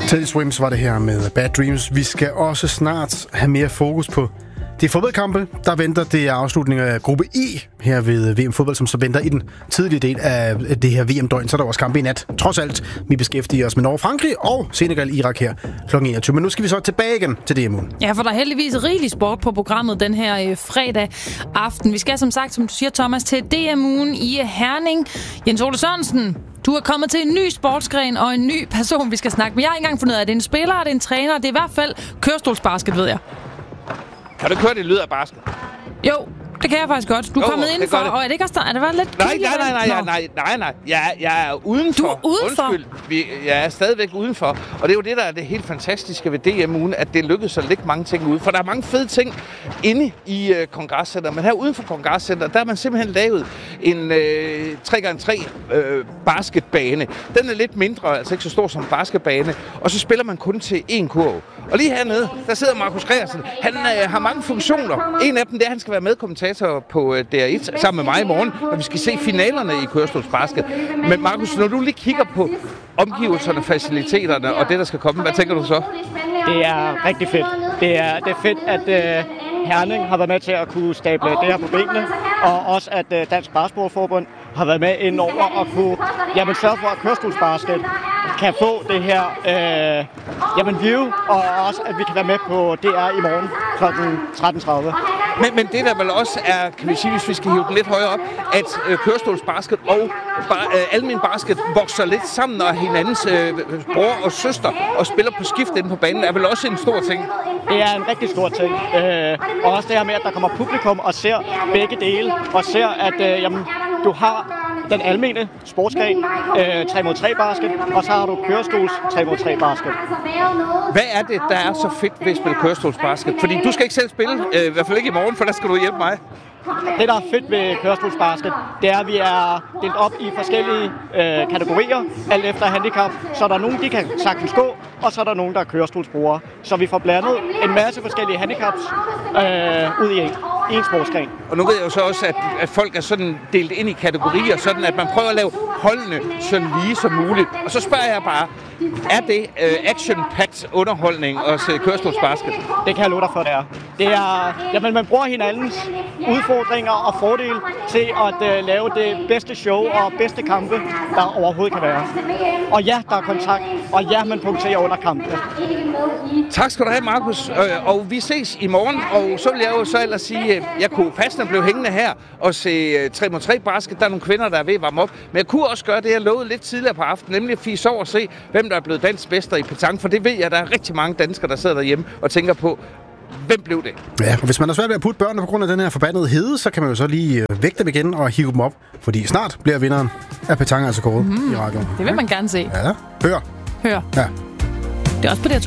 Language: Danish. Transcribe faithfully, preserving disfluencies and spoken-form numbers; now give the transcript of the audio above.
Teddy Swims var det her med Bad Dreams. Vi skal også snart have mere fokus på de fodboldkampe, der venter. Det er afslutningen af gruppe E her ved V M-fodbold, som så venter i den tidlige del af det her V M-døgn. Så er der også kampe i nat. Trods alt, vi beskæftiger os med Norge, Frankrig og Senegal-Irak her klokken enogtyve. Men nu skal vi så tilbage igen til D M'en. Ja, for der er heldigvis rigelig sport på programmet den her øh, fredag aften. Vi skal som sagt, som du siger, Thomas, til D M-ugen i Herning. Jens Ole Sørensen, du er kommet til en ny sportsgren og en ny person, vi skal snakke med. Jeg har ikke engang fundet ud af, at det er en spiller, det er en træner, det er i hvert fald kørestolsbasket, ved jeg. Kan du køre det lyd af basket? Jo, det kan jeg faktisk godt. Du er jo, kommet indenfor, og er det ikke også der? Er det været lidt nej, nej, nej, nej, nej, nej, nej, nej. Jeg, jeg er udenfor. Du er udenfor? Undskyld, vi, jeg er stadigvæk udenfor. Og det er jo det, der er det helt fantastiske ved D M-ugen, at det lykkedes at lægge mange ting ud. For der er mange fede ting inde i øh, kongresscenter. Men her uden for kongresscenter, der har man simpelthen lavet en øh, tre gange tre øh, basketbane. Den er lidt mindre, altså ikke så stor som basketbane. Og så spiller man kun til én kurv. Og lige hernede, der sidder Markus Gregersen. Han øh, har mange funktioner. En af dem, det er, at han skal være medkommentator på øh, D R et sammen med mig i morgen, og vi skal se finalerne i kørestolsbasket. Men Markus, når du lige kigger på omgivelserne, faciliteterne og det, der skal komme, hvad tænker du så? Det er rigtig fedt. Det er, det er fedt, at øh, Herning har været med til at kunne stable det her på benene, og også at øh, Dansk Basketballforbund har været med ind over at kunne jamen, sørge for, at kørestolsbasket kan få det her øh, jamen, view, og også at vi kan være med på D R i morgen klokken tretten tredive. Men, men det der vel også er, kan vi sige, hvis vi skal hive den lidt højere op, at øh, kørestolsbasket og ba- øh, almen basket vokser lidt sammen, og hinandens øh, bror og søster og spiller på skift inde på banen, er vel også en stor ting? Det er en rigtig stor ting. Øh, og også det her med, at der kommer publikum og ser begge dele, og ser, at øh, jamen, du har den almene sportsgren, øh, tre mod tre basket, og så har du kørestols tre mod tre basket. Hvad er det, der er så fedt ved at spille kørestolsbasket? Fordi du skal ikke selv spille, øh, i hvert fald ikke i morgen, for der skal du hjælpe mig. Det, der er fedt ved kørestolsbasket, det er, at vi er delt op i forskellige øh, kategorier, alt efter handicap. Så er der nogen, de kan sagtens gå, og så er der nogen, der er kørestolsbrugere. Så vi får blandet en masse forskellige handicaps øh, ud i en, i en sportsgren. Og nu ved jeg jo så også, at, at folk er sådan delt ind i kategorier, sådan at man prøver at lave holdene så lige som muligt. Og så spørger jeg bare, er det øh, action-packed underholdning at se kørestolsbasket? Det kan jeg love dig for, det er. Det er, jamen, man bruger hinandens udfordringer og fordele til at uh, lave det bedste show og bedste kampe, der overhovedet kan være. Og ja, der er kontakt, og ja, man punkterer under kampene. Tak skal du have, Markus. Og vi ses i morgen, og så vil jeg jo så ellers sige, at jeg kunne passende blive hængende her og se tre mod tre basket. Der er nogle kvinder, der er ved at varme op. Men jeg kunne også gøre det, jeg lovede lidt tidligere på aftenen, nemlig at fise over og se, hvem der er blevet dansk mester i petanque. For det ved jeg, der er rigtig mange danskere, der sidder derhjemme og tænker på, hvem blev det? Ja, og hvis man er svært ved at putte børnene på grund af den her forbandede hede, så kan man jo så lige vække dem igen og hive dem op. Fordi snart bliver vinderen af petanque altså kåret mm. i radioen. Det vil man gerne se. Ja, hør. Hør. Ja. Det er også på D R to.